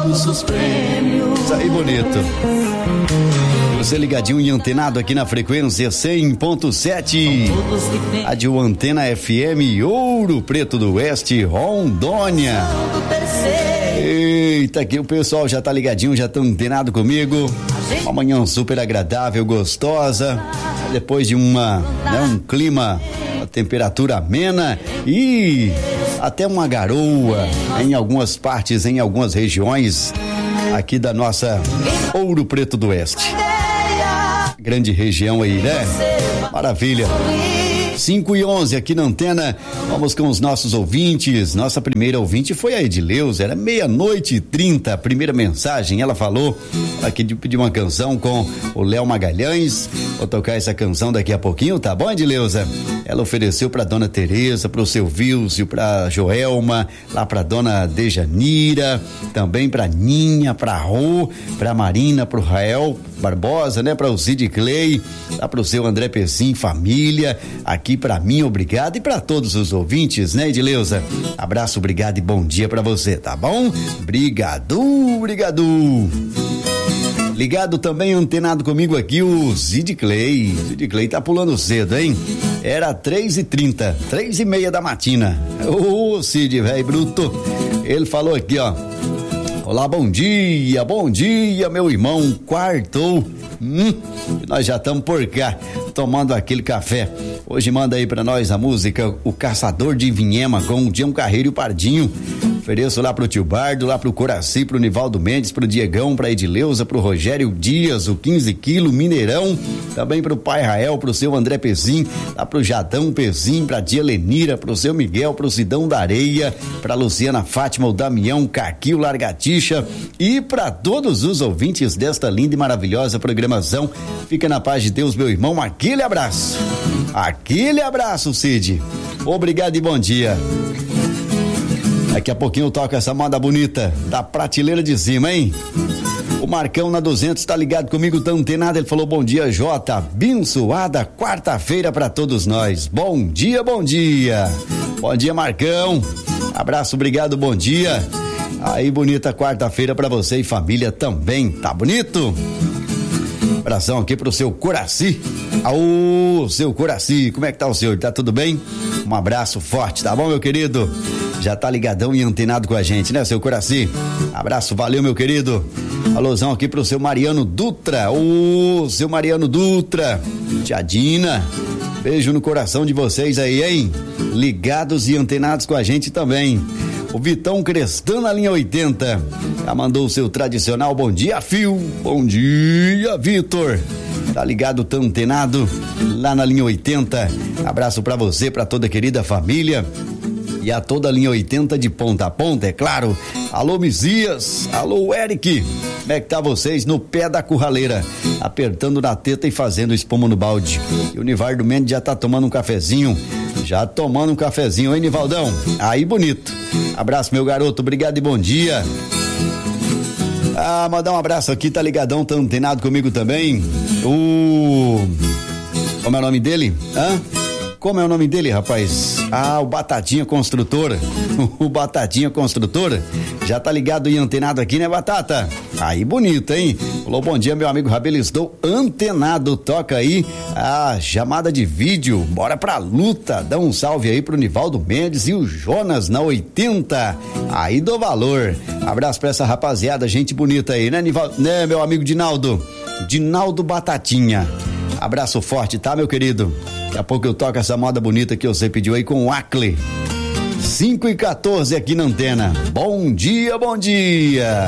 todos os prêmios. Isso aí, bonito. Você ligadinho e antenado aqui na frequência 100.7. Rádio Antena FM, Ouro Preto do Oeste, Rondônia. Eita, aqui o pessoal já tá ligadinho, já tá antenado comigo. Uma manhã super agradável, gostosa. Depois de um clima, uma temperatura amena e até uma garoa em algumas partes, em algumas regiões aqui da nossa Ouro Preto do Oeste. Grande região aí, né? Maravilha. 5:11 aqui na antena, vamos com os nossos ouvintes. Nossa primeira ouvinte foi a Edileuza, era 00:30, a primeira mensagem, ela falou aqui de pedir uma canção com o Léo Magalhães. Vou tocar essa canção daqui a pouquinho, tá bom, Edileuza? Ela ofereceu pra dona Tereza, pro seu Vilcio, pra Joelma, lá pra dona Dejanira, também pra Ninha, pra Rô, pra Marina, pro Rael Barbosa, né? Pra o Cid Clay, lá pro seu André Pessim, família, aqui pra mim, obrigado, e pra todos os ouvintes, né, Edileuza? Abraço, obrigado e bom dia pra você, tá bom? Obrigado. Ligado também, antenado comigo aqui, o Cid Clay. Cid Clay tá pulando cedo, hein? Era 3:30, 3:30 da matina. Ô, Cid, velho bruto. Ele falou aqui, ó. Olá, bom dia, meu irmão. Quartou. Nós já estamos por cá, tomando aquele café. Hoje manda aí pra nós a música O Caçador de Vinhema, com o Dião Carreiro e o Pardinho. Ofereço lá pro tio Bardo, lá pro Coraci, pro Nivaldo Mendes, pro Diegão, pra Edileuza, pro Rogério Dias, o 15 quilos, Mineirão, também pro pai Rael, pro seu André Pezim, lá pro Jadão Pezim, pra tia Lenira, pro seu Miguel, pro Sidão da Areia, pra Luciana Fátima, o Damião, Caquio Largatixa e pra todos os ouvintes desta linda e maravilhosa programação. Fica na paz de Deus, meu irmão, aquele abraço. Aquele abraço, Cid. Obrigado e bom dia. Daqui a pouquinho eu toco essa moda bonita da prateleira de cima, hein? O Marcão na 200 tá ligado comigo, tá antenado. Ele falou: bom dia, Jota. Abençoada quarta-feira pra todos nós. Bom dia, bom dia. Bom dia, Marcão. Abraço, obrigado, bom dia. Aí, bonita quarta-feira pra você e família também. Tá bonito? Abração aqui pro seu Coraci. Ô, seu Coraci, como é que tá o senhor? Tá tudo bem? Um abraço forte, tá bom, meu querido? Já tá ligadão e antenado com a gente, né, seu Coraci? Abraço, valeu, meu querido. Alôzão aqui pro seu Mariano Dutra. Ô, seu Mariano Dutra. Tia Dina, beijo no coração de vocês aí, hein? Ligados e antenados com a gente também. O Vitão Crestan na linha 80. Já mandou o seu tradicional bom dia, Fio. Bom dia, Vitor. Tá ligado, tá antenado lá na linha 80. Abraço pra você, pra toda a querida família e a toda a linha 80 de ponta a ponta, é claro. Alô, Messias. Alô, Eric. Como é que tá vocês no pé da curraleira? Apertando na teta e fazendo espuma no balde. E o Nivaldo Mendes já tá tomando um cafezinho. Hein, Nivaldão? Aí, bonito. Abraço, meu garoto. Obrigado e bom dia. Mandar um abraço aqui, tá ligadão, tá antenado comigo também. Como é o nome dele? Como é o nome dele, rapaz? O Batatinha Construtora. O Batatinha Construtora. Já tá ligado e antenado aqui, né, Batata? Aí, bonito, hein? Falou, bom dia, meu amigo Rabelo, estou antenado. Toca aí a chamada de vídeo. Bora pra luta. Dá um salve aí pro Nivaldo Mendes e o Jonas na 80. Aí dou valor. Abraço pra essa rapaziada, gente bonita aí, né, Nivaldo? Né, meu amigo Dinaldo? Dinaldo Batatinha. Abraço forte, tá, meu querido? Daqui a pouco eu toco essa moda bonita que você pediu aí com o Ackley. 5:14 aqui na antena. Bom dia, bom dia.